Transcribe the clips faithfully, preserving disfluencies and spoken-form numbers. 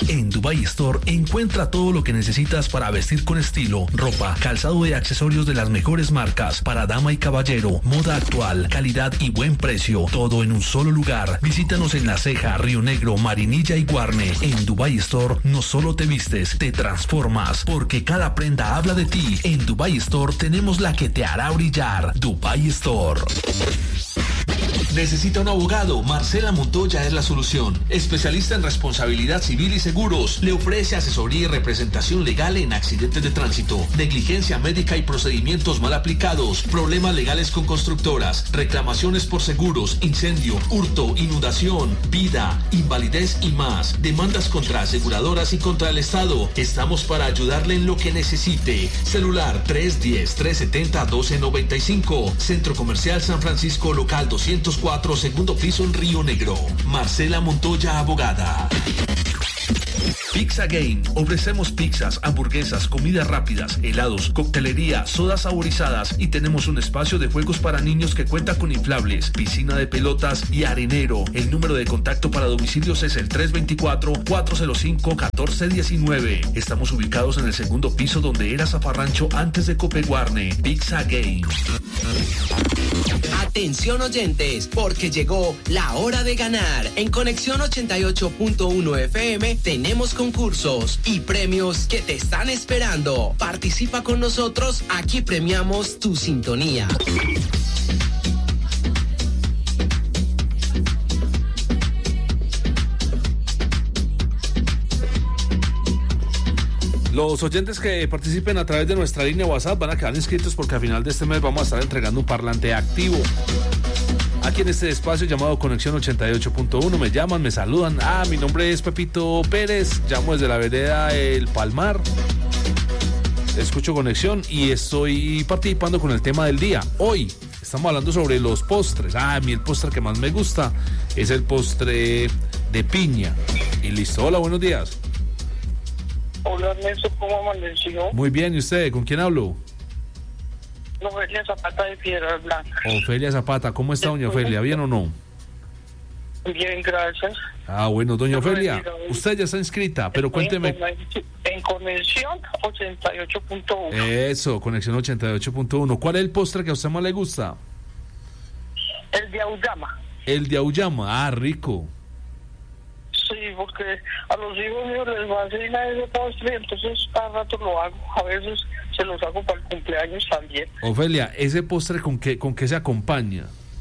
En Dubai Store encuentra todo lo que necesitas para vestir con estilo, ropa, calzado y accesorios de las mejores marcas para dama y caballero, moda actual, calidad y buen precio, todo en un solo lugar. Visítanos en La Ceja, Río Negro, Marinilla y Guarne. En Dubai Store no solo te vistes, te transformas, porque cada prenda habla de ti. En Dubai Store tenemos la que te hará brillar. Dubai Store. ¿Necesita un abogado? Marcela Montoya es la solución. Especialista en responsabilidad civil y seguros. Le ofrece asesoría y representación legal en accidentes de tránsito, negligencia médica y procedimientos mal aplicados, problemas legales con constructoras, reclamaciones por seguros, incendio, hurto, inundación, vida, invalidez y más. Demandas contra aseguradoras y contra el Estado. Estamos para ayudarle en lo que necesite. Celular tres uno cero, tres siete cero, uno dos nueve cinco. Centro Comercial San Francisco, local doscientos cuatro, segundo piso en Río Negro. Marcela Montoya, abogada. Pizza Game. Ofrecemos pizzas, hamburguesas, comidas rápidas, helados, coctelería, sodas saborizadas y tenemos un espacio de juegos para niños que cuenta con inflables, piscina de pelotas y arenero. El número de contacto para domicilios es el tres dos cuatro, cuatro cero cinco, uno cuatro uno nueve. Estamos ubicados en el segundo piso donde era Zafarrancho antes de Copeguarne. Pizza Game. Atención oyentes, porque llegó la hora de ganar. En Conexión ochenta y ocho punto uno F M tenemos concursos y premios que te están esperando. Participa con nosotros, aquí premiamos tu sintonía. Los oyentes que participen a través de nuestra línea WhatsApp van a quedar inscritos porque a final de este mes vamos a estar entregando un parlante activo. Aquí en este espacio llamado Conexión ochenta y ocho punto uno me llaman, me saludan. Ah, mi nombre es Pepito Pérez, llamo desde la vereda El Palmar. Escucho Conexión y estoy participando con el tema del día. Hoy estamos hablando sobre los postres. Ah, a mí el postre que más me gusta es el postre de piña. Y listo, hola, buenos días. Hola Ernesto, ¿cómo amaneció? Muy bien, ¿y usted? ¿Con quién hablo? Ofelia Zapata de Piedras Blancas. Ofelia Zapata, ¿cómo está doña Ofelia? ¿Bien o no? Bien, gracias. Ah, bueno, doña Ofelia, usted ya está inscrita, pero cuénteme. En Conexión ochenta y ocho punto uno. Eso, Conexión ochenta y ocho punto uno. ¿Cuál es el postre que a usted más le gusta? El de Auyama. El de Auyama, ah, rico. Sí, porque a los hijos míos les fascina ese postre, entonces cada rato lo hago. A veces se los hago para el cumpleaños también. Ofelia, ¿ese postre con qué, con qué se acompaña?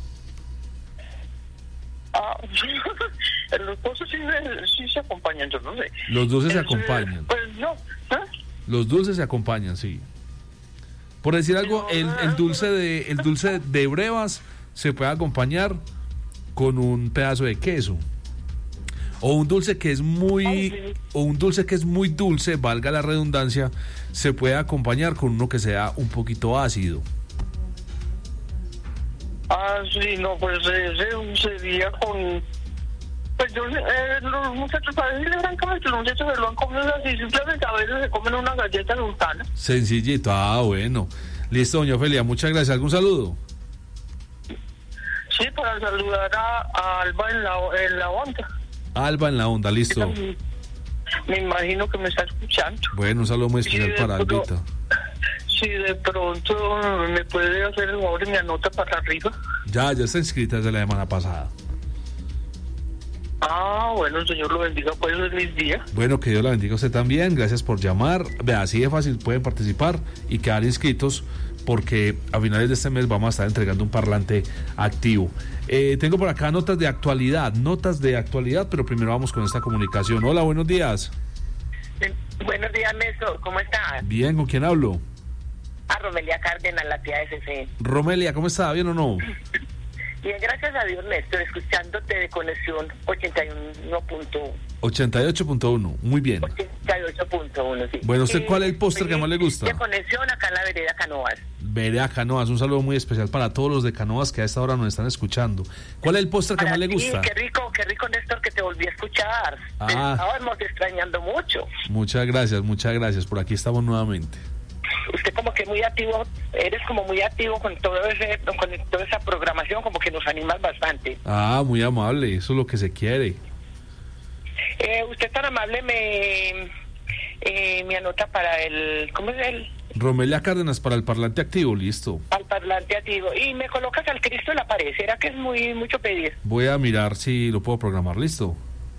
Ah, los postres sí, sí se acompañan, yo no sé. Los dulces se El, acompañan. Pues no, ¿eh? Los dulces se acompañan, sí. Por decir algo, el, el dulce de el dulce de brevas se puede acompañar con un pedazo de queso. O un dulce que es muy o un dulce que es muy dulce, valga la redundancia, se puede acompañar con uno que sea un poquito ácido. Ah, sí, no, pues ese sería con... Pues yo, eh, los muchachos para decirle francamente, los muchachos se lo han comido así, simplemente a veces se comen una galleta sultana. Sencillito, ah, bueno. Listo, doña Ofelia, muchas gracias. ¿Algún saludo? Sí, para saludar a, a Alba en la, en la onda. Alba en la onda, listo. Me imagino que me está escuchando. Bueno, un saludo muy especial sí, para Albita. Si de pronto me puede hacer el favor y me anota para arriba. Ya, ya está inscrita desde la semana pasada. Ah, bueno, el Señor lo bendiga, pues es mis días. Bueno, que Dios la bendiga a usted también, gracias por llamar. Vea, así de fácil pueden participar y quedar inscritos porque a finales de este mes vamos a estar entregando un parlante activo. Eh, tengo por acá notas de actualidad, notas de actualidad, pero primero vamos con esta comunicación. Hola, buenos días. Buenos días, Néstor, ¿cómo estás? Bien, ¿con quién hablo? A Romelia Cárdenas, la tía de S C. Romelia, ¿cómo está? ¿Bien o no? Bien, gracias a Dios, Néstor, escuchándote de Conexión ochenta y uno punto uno. ochenta y ocho punto uno, muy bien. ochenta y ocho punto uno, sí. Bueno, ¿usted cuál es el postre que más le gusta? De Conexión acá en la vereda Canoas. Vereda Canoas, un saludo muy especial para todos los de Canoas que a esta hora nos están escuchando. ¿Cuál es el postre que para más le gusta? Sí, qué rico, qué rico, Néstor, que te volví a escuchar. Ah. Te estábamos extrañando mucho. Muchas gracias, muchas gracias. Por aquí estamos nuevamente. Usted como que muy activo, eres como muy activo con todo ese, con toda esa programación, como que nos animas bastante. Ah, muy amable, eso es lo que se quiere. Eh, usted tan amable me, eh, me anota para el, ¿cómo es el? Romelia Cárdenas para el parlante activo, listo. Al parlante activo. Y me colocas al Cristo de la pared, ¿será que es muy mucho pedir? Voy a mirar si lo puedo programar, listo.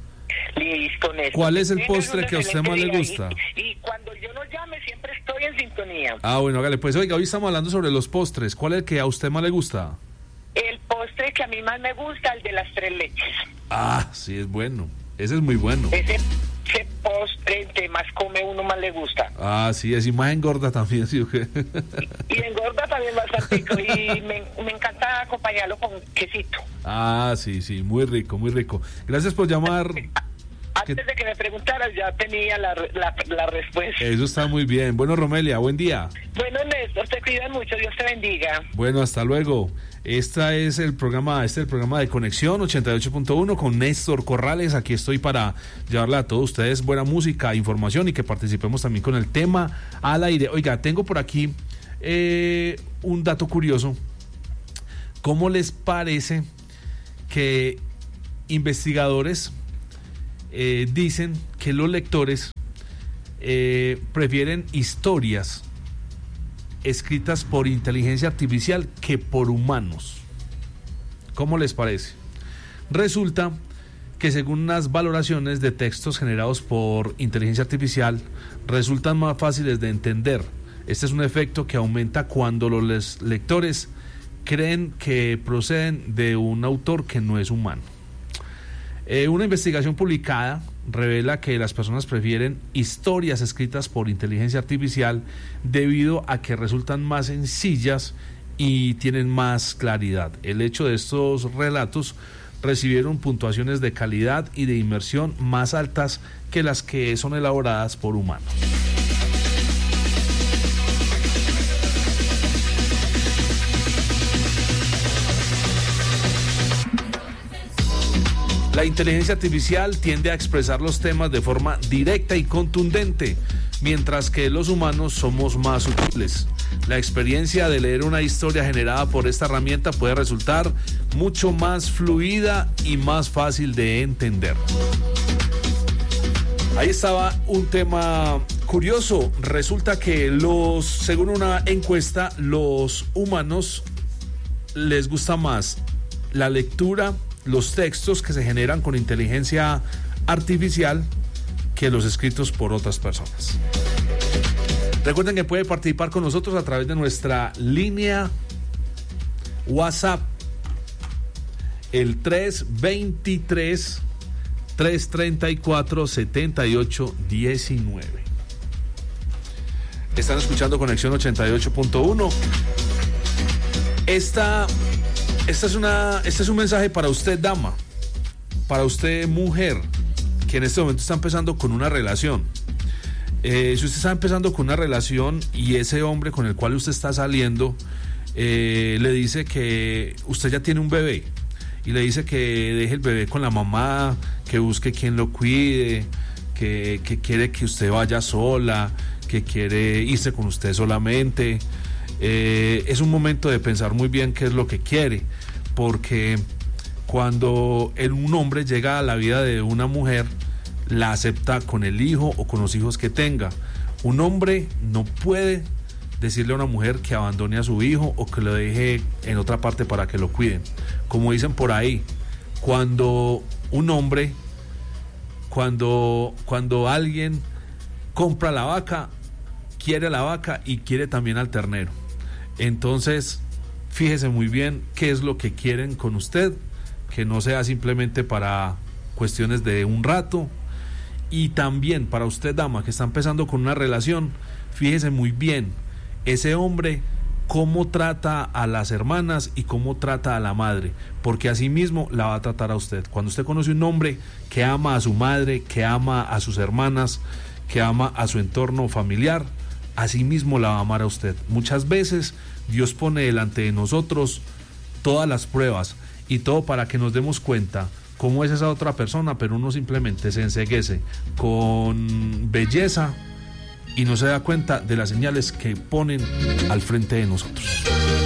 Listo, Néstor. ¿Cuál es el Tengas postre un que a usted excelente más le día. gusta? Y, y cuando yo no llame siempre estoy en sintonía. Ah, bueno, hágale, pues oiga, hoy estamos hablando sobre los postres. ¿Cuál es el que a usted más le gusta? El postre que a mí más me gusta, el de las tres leches. Ah, sí, es bueno. Ese es muy bueno. Ese, ese postre, entre más come uno, más le gusta. Ah, sí, es y más engorda también, ¿sí o qué? Y engorda también bastante. Y me, me encanta acompañarlo con quesito. Ah, sí, sí, muy rico, muy rico. Gracias por llamar. Antes de que me preguntaras, ya tenía la, la, la respuesta. Eso está muy bien. Bueno, Romelia, buen día. Bueno, Néstor, te cuidan mucho. Dios te bendiga. Bueno, hasta luego. Este es el programa, este es el programa de Conexión ochenta y ocho punto uno con Néstor Corrales. Aquí estoy para llevarle a todos ustedes buena música, información y que participemos también con el tema al aire. Oiga, tengo por aquí eh, un dato curioso. ¿Cómo les parece que investigadores eh, dicen que los lectores eh, prefieren historias escritas por inteligencia artificial que por humanos? ¿Cómo les parece? Resulta que según unas valoraciones de textos generados por inteligencia artificial resultan más fáciles de entender. Este es un efecto que aumenta cuando los lectores creen que proceden de un autor que no es humano. Eh, una investigación publicada revela que las personas prefieren historias escritas por inteligencia artificial debido a que resultan más sencillas y tienen más claridad. El hecho de estos relatos recibieron puntuaciones de calidad y de inmersión más altas que las que son elaboradas por humanos. La inteligencia artificial tiende a expresar los temas de forma directa y contundente, mientras que los humanos somos más sutiles. La experiencia de leer una historia generada por esta herramienta puede resultar mucho más fluida y más fácil de entender. Ahí estaba un tema curioso. Resulta que los, según una encuesta, los humanos les gusta más la lectura, los textos que se generan con inteligencia artificial que los escritos por otras personas. Recuerden que puede participar con nosotros a través de nuestra línea WhatsApp, el tres veintitrés, trescientos treinta y cuatro, setenta y ocho diecinueve. Están escuchando Conexión ochenta y ocho punto uno. Esta Esta es una, este es un mensaje para usted, dama, para usted, mujer, que en este momento está empezando con una relación. Eh, si usted está empezando con una relación y ese hombre con el cual usted está saliendo eh, le dice que usted ya tiene un bebé y le dice que deje el bebé con la mamá, que busque quien lo cuide, que, que quiere que usted vaya sola, que quiere irse con usted solamente. Eh, es un momento de pensar muy bien qué es lo que quiere, porque cuando un hombre llega a la vida de una mujer, la acepta con el hijo o con los hijos que tenga. Un hombre no puede decirle a una mujer que abandone a su hijo o que lo deje en otra parte para que lo cuiden. Como dicen por ahí, cuando un hombre, cuando, cuando alguien compra la vaca, quiere la vaca y quiere también al ternero. Entonces, fíjese muy bien qué es lo que quieren con usted, que no sea simplemente para cuestiones de un rato. Y también para usted, dama, que está empezando con una relación, fíjese muy bien ese hombre cómo trata a las hermanas y cómo trata a la madre, porque así mismo la va a tratar a usted. Cuando usted conoce un hombre que ama a su madre, que ama a sus hermanas, que ama a su entorno familiar, así mismo la va a amar a usted. Muchas veces Dios pone delante de nosotros todas las pruebas y todo para que nos demos cuenta cómo es esa otra persona, pero uno simplemente se enceguece con belleza y no se da cuenta de las señales que ponen al frente de nosotros.